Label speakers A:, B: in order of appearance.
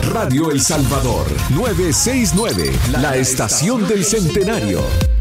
A: Radio El Salvador 969, la estación del centenario.